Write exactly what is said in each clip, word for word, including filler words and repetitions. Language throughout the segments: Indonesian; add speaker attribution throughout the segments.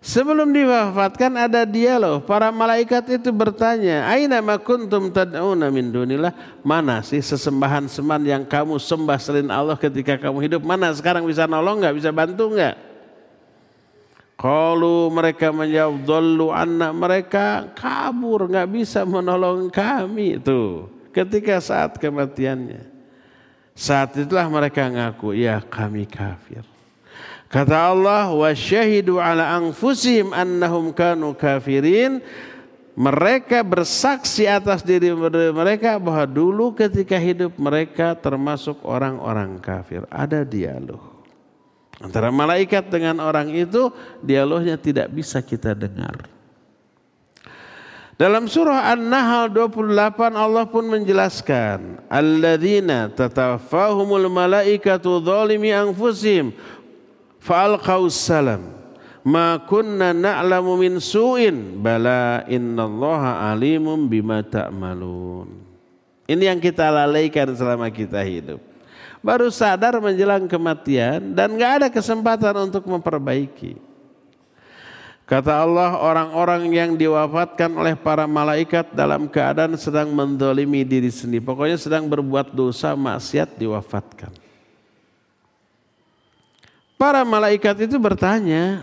Speaker 1: Sebelum diwafatkan ada dialog. Para malaikat itu bertanya, aina ma kuntum tad'una min dunillah? Mana sih sesembahan-sembahan yang kamu sembah selain Allah ketika kamu hidup? Mana sekarang bisa nolong enggak? Bisa bantu enggak? Qalu, mereka menjawab, dhallu anna, mereka kabur, enggak bisa menolong kami. Itu ketika saat kematiannya. Saat itulah mereka ngaku, ya kami kafir. Kata Allah, wa syahidu ala anfusihim annahum kanu kafirin. Mereka bersaksi atas diri mereka bahwa dulu ketika hidup mereka termasuk orang-orang kafir. Ada dialog antara malaikat dengan orang itu, dialognya tidak bisa kita dengar. Dalam surah An-Nahl dua puluh delapan Allah pun menjelaskan, alladzina tatawaffahumul malaikatu dzalimi anfusihim fa'alqaus salam ma kunna na'lamu min su'in bala innallaha alimun bima ta'malun. Ini yang kita lalaikan selama kita hidup. Baru sadar menjelang kematian dan enggak ada kesempatan untuk memperbaiki. Kata Allah, orang-orang yang diwafatkan oleh para malaikat dalam keadaan sedang menzalimi diri sendiri. Pokoknya sedang berbuat dosa, maksiat, diwafatkan. Para malaikat itu bertanya,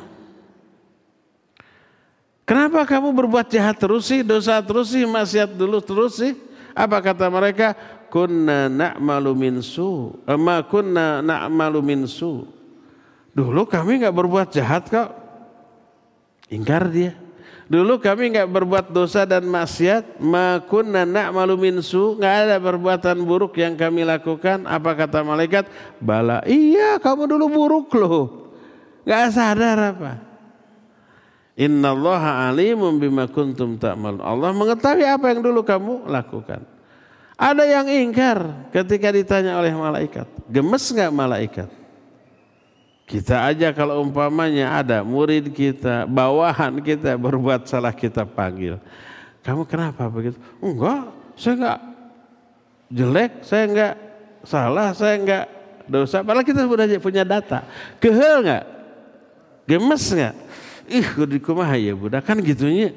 Speaker 1: kenapa kamu berbuat jahat terus sih, dosa terus sih, maksiat dulu terus sih? Apa kata mereka? Kunna na'malu min su, ma kunna na'malu min su. Dulu kami enggak berbuat jahat kok. Ingkar dia. Dulu kami enggak berbuat dosa dan maksiat, ma kunna na'malu min su, enggak ada perbuatan buruk yang kami lakukan. Apa kata malaikat? Bala, iya kamu dulu buruk loh. Enggak sadar apa? Innallaha alimun bima kuntum ta'malun. Allah mengetahui apa yang dulu kamu lakukan. Ada yang ingkar ketika ditanya oleh malaikat. Gemes enggak malaikat? Kita aja kalau umpamanya ada murid kita, bawahan kita berbuat salah, kita panggil. Kamu kenapa begitu? Enggak, saya enggak jelek, saya enggak salah, saya enggak dosa. Padahal kita sudah punya data. Kehel enggak? Gemes enggak? Ih, kudu kumaha ya budak, kan gitunya.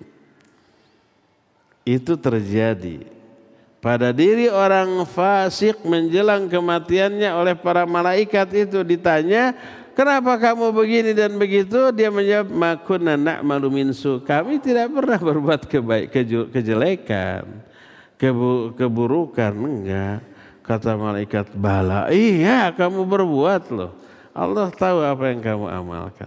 Speaker 1: Itu terjadi pada diri orang fasik menjelang kematiannya oleh para malaikat itu. Ditanya, kenapa kamu begini dan begitu? Dia menjawab, ma kunna na'malu min su. Kami tidak pernah berbuat kebaik, kejelekan, kebu, keburukan. Enggak. Kata malaikat, bala, iya kamu berbuat loh. Allah tahu apa yang kamu amalkan.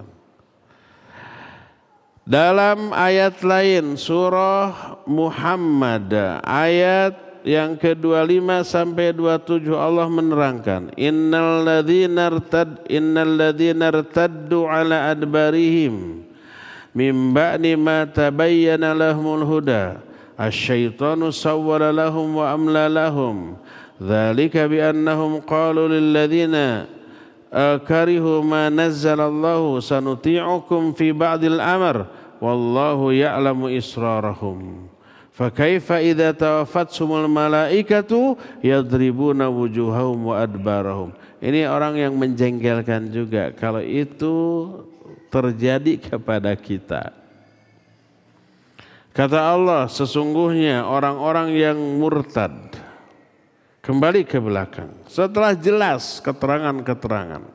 Speaker 1: Dalam ayat lain surah Muhammad ayat yang ke dua puluh lima sampai dua puluh tujuh Allah menerangkan, innal ladzina irtad innal ladzina irtaddu ala adbarihim mim ba'di ma tabayyana lahumul huda asyaitanu sawwala lahum wa amla lahum dzalika bi annahum qalu lil ladzina karihu ma nazzalallahu sanuti'ukum fi ba'dil amr wallahu ya'lamu israrahum. Fakaifa idza tawafatsumul malaikatu yadribuna wujuhahum wa adbarahum. Ini orang yang menjengkelkan juga kalau itu terjadi kepada kita. Kata Allah, sesungguhnya orang-orang yang murtad kembali ke belakang setelah jelas keterangan-keterangan.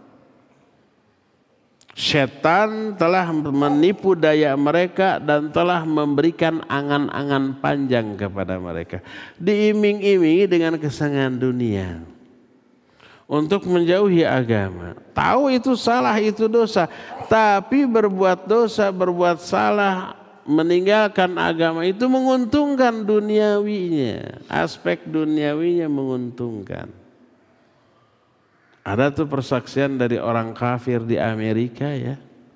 Speaker 1: Setan telah menipu daya mereka dan telah memberikan angan-angan panjang kepada mereka. Diiming-imingi dengan kesenangan dunia untuk menjauhi agama. Tahu itu salah, itu dosa. Tapi berbuat dosa, berbuat salah, meninggalkan agama itu menguntungkan duniawinya. Aspek duniawinya menguntungkan. Ada tuh persaksian dari orang kafir di Amerika ya.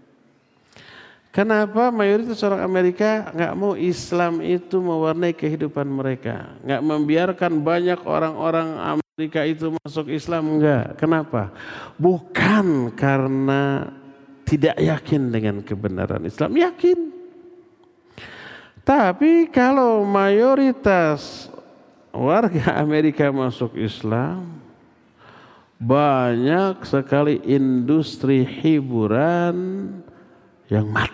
Speaker 1: Kenapa mayoritas orang Amerika nggak mau Islam itu mewarnai kehidupan mereka, nggak membiarkan banyak orang-orang Amerika itu masuk Islam? Enggak. Kenapa? Bukan karena tidak yakin dengan kebenaran Islam, yakin. Tapi kalau mayoritas warga Amerika masuk Islam, banyak sekali industri hiburan yang mati.